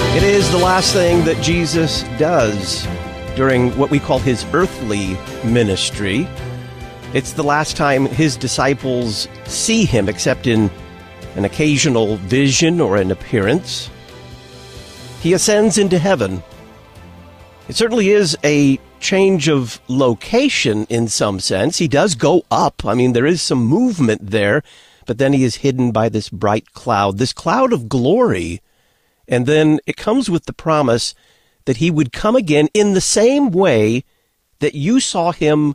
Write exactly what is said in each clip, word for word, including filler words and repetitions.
It is the last thing that Jesus does during what we call his earthly ministry. It's the last time his disciples see him, except in an occasional vision or an appearance. He ascends into heaven. It certainly is a change of location in some sense. He does go up. I mean, there is some movement there, but then he is hidden by this bright cloud, this cloud of glory. And then it comes with the promise that he would come again in the same way that you saw him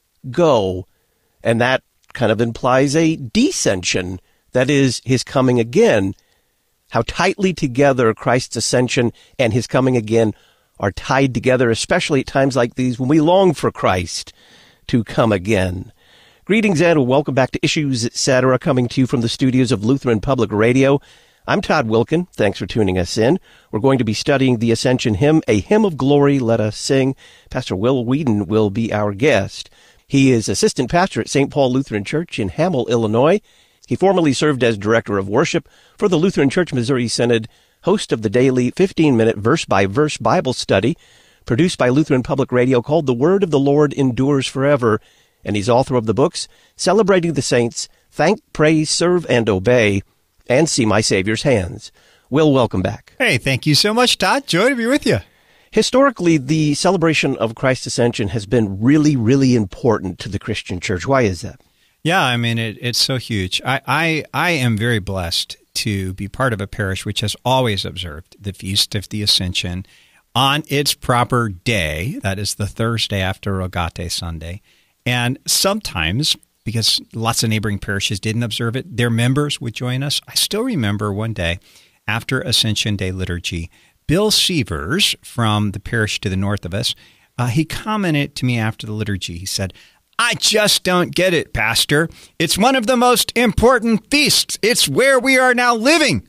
go. And that kind of implies a descension, that is, his coming again. How tightly together Christ's ascension and his coming again are tied together, especially at times like these when we long for Christ to come again. Greetings and welcome back to Issues, et cetera, coming to you from the studios of Lutheran Public Radio. I'm Todd Wilkin. Thanks for tuning us in. We're going to be studying the Ascension Hymn, A Hymn of Glory, Let Us Sing. Pastor Will Whedon will be our guest. He is assistant pastor at Saint Paul Lutheran Church in Hamel, Illinois. He formerly served as director of worship for the Lutheran Church Missouri Synod, host of the daily fifteen-minute verse-by-verse Bible study produced by Lutheran Public Radio called The Word of the Lord Endures Forever, and he's author of the books Celebrating the Saints, Thank, Praise, Serve, and Obey, and See My Savior's Hands. Will, welcome back. Hey, thank you so much, Todd. Joy to be with you. Historically, the celebration of Christ's Ascension has been really, really important to the Christian church. Why is that? Yeah, I mean, it, it's so huge. I, I, I am very blessed to be part of a parish which has always observed the Feast of the Ascension on its proper day. That is the Thursday after Rogate Sunday. And sometimes, because lots of neighboring parishes didn't observe it, their members would join us. I still remember one day after Ascension Day liturgy, Bill Sievers from the parish to the north of us, uh, he commented to me after the liturgy. He said, "I just don't get it, Pastor. It's one of the most important feasts. It's where we are now living."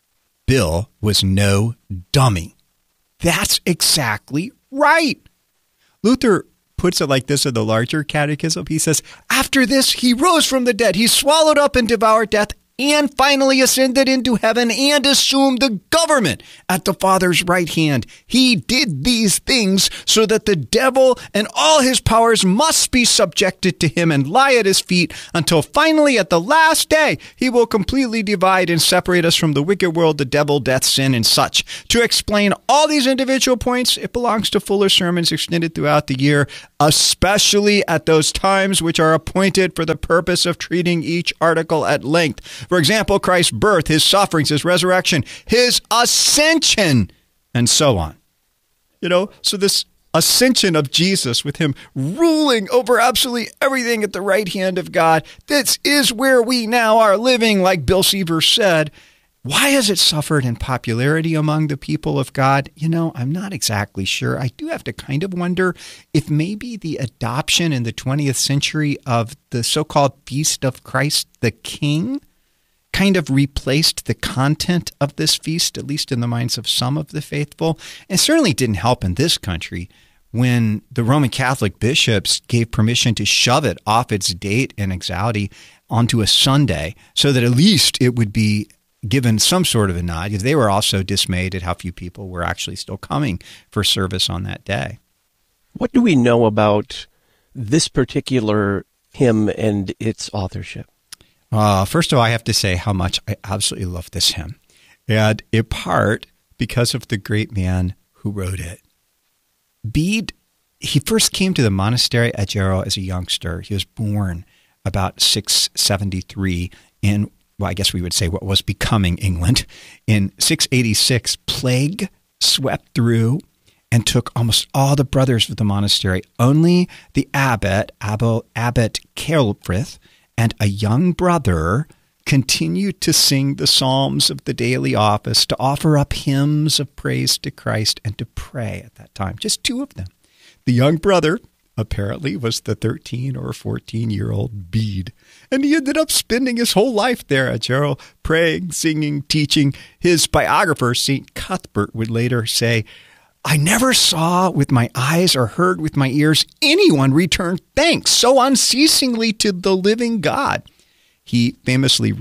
Bill was no dummy. That's exactly right. Luther puts it like this in the larger catechism. He says, after this, he rose from the dead. He swallowed up and devoured death and finally ascended into heaven and assumed the government at the Father's right hand. He did these things so that the devil and all his powers must be subjected to him and lie at his feet until finally at the last day he will completely divide and separate us from the wicked world, the devil, death, sin, and such. To explain all these individual points, it belongs to fuller sermons extended throughout the year, especially at those times which are appointed for the purpose of treating each article at length. For example, Christ's birth, his sufferings, his resurrection, his ascension, and so on. You know, so this ascension of Jesus with him ruling over absolutely everything at the right hand of God, this is where we now are living, like Bill Sievers said. Why has it suffered in popularity among the people of God? You know, I'm not exactly sure. I do have to kind of wonder if maybe the adoption in the twentieth century of the so-called Feast of Christ the King kind of replaced the content of this feast, at least in the minds of some of the faithful. And certainly didn't help in this country when the Roman Catholic bishops gave permission to shove it off its date and exality onto a Sunday so that at least it would be given some sort of a nod, because they were also dismayed at how few people were actually still coming for service on that day. What do we know about this particular hymn and its authorship? Uh, first of all, I have to say how much I absolutely love this hymn, and in part because of the great man who wrote it. Bede, he first came to the monastery at Jarrow as a youngster. He was born about six seventy-three in, well, I guess we would say what was becoming England. In six eighty-six, plague swept through and took almost all the brothers of the monastery. Only the abbot, Abbot, Abbot Ceolfrith, and a young brother continued to sing the psalms of the daily office, to offer up hymns of praise to Christ, and to pray at that time. Just two of them. The young brother, apparently, was the thirteen or fourteen-year-old Bede. And he ended up spending his whole life there at Jarrow, praying, singing, teaching. His biographer, Saint Cuthbert, would later say, "I never saw with my eyes or heard with my ears anyone return thanks so unceasingly to the living God." He famously wrote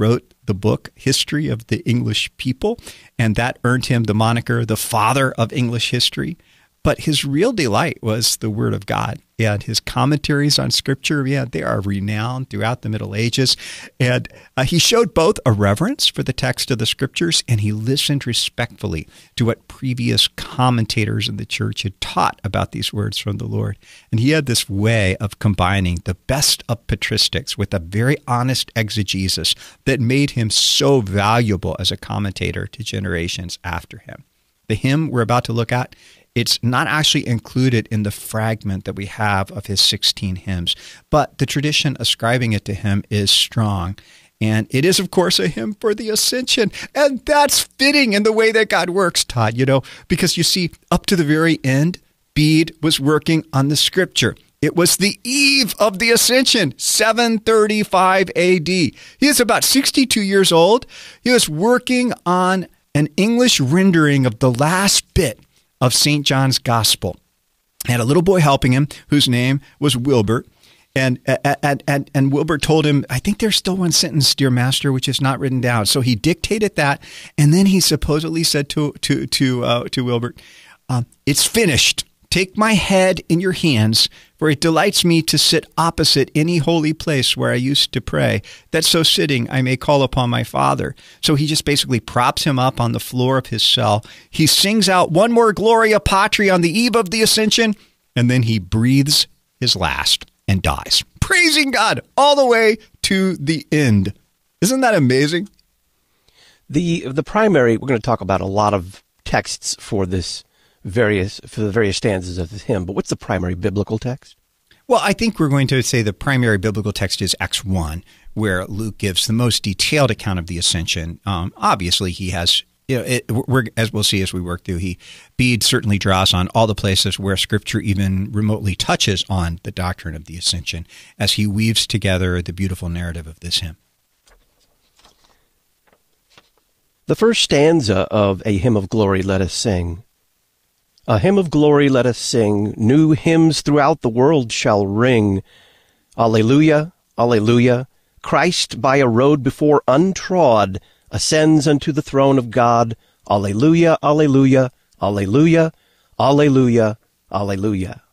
the book History of the English People, and that earned him the moniker the father of English history. But his real delight was the Word of God, and his commentaries on Scripture, yeah, they are renowned throughout the Middle Ages. And uh, he showed both a reverence for the text of the Scriptures, and he listened respectfully to what previous commentators in the church had taught about these words from the Lord. And he had this way of combining the best of patristics with a very honest exegesis that made him so valuable as a commentator to generations after him. The hymn we're about to look at, it's not actually included in the fragment that we have of his sixteen hymns, but the tradition ascribing it to him is strong. And it is, of course, a hymn for the Ascension. And that's fitting in the way that God works, Todd, you know, because you see, up to the very end, Bede was working on the Scripture. It was the eve of the Ascension, seven thirty-five A D. He is about sixty-two years old. He was working on an English rendering of the last bit of Saint John's Gospel. He had a little boy helping him whose name was Wilbert. And, and, and, and Wilbert told him, I think there's still one sentence, dear master, which is not written down. So he dictated that. And then he supposedly said to, to, to, uh, to Wilbert, um, it's finished. Take my head in your hands, for it delights me to sit opposite any holy place where I used to pray, that so sitting I may call upon my Father. So he just basically props him up on the floor of his cell. He sings out one more Gloria Patri on the eve of the Ascension, and then he breathes his last and dies, praising God all the way to the end. Isn't that amazing? The the primary, we're going to talk about a lot of texts for this various for the various stanzas of the hymn, but what's the primary biblical text? Well, I think we're going to say the primary biblical text is Acts one, where Luke gives the most detailed account of the Ascension. Um, obviously, he has, you know, it, we're, as we'll see as we work through, he Bede certainly draws on all the places where Scripture even remotely touches on the doctrine of the Ascension as he weaves together the beautiful narrative of this hymn. The first stanza of A Hymn of Glory, let us sing. A hymn of glory let us sing, new hymns throughout the world shall ring. Alleluia, alleluia, Christ by a road before untrod ascends unto the throne of God. Alleluia, alleluia, alleluia, alleluia, alleluia.